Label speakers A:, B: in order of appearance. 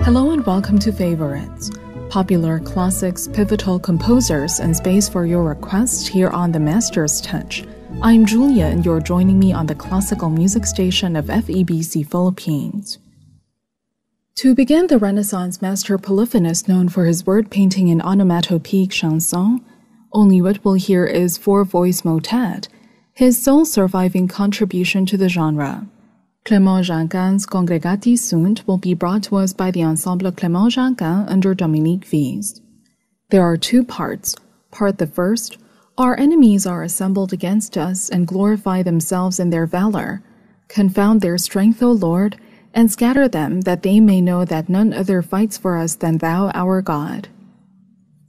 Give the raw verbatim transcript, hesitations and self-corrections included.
A: Hello and welcome to Favorites, popular classics, pivotal composers, and space for your requests here on The Master's Touch. I'm Julia and you're joining me on the classical music station of F E B C Philippines. To begin, the Renaissance master polyphonist known for his word painting and onomatopoeic chanson, only what we'll hear is four-voice motet, his sole surviving contribution to the genre. Clément Janquin's Congregati Sunt will be brought to us by the Ensemble Clément Janquin under Dominique Vies. There are two parts. Part the first, our enemies are assembled against us and glorify themselves in their valor. Confound their strength, O Lord, and scatter them, that they may know that none other fights for us than thou, our God.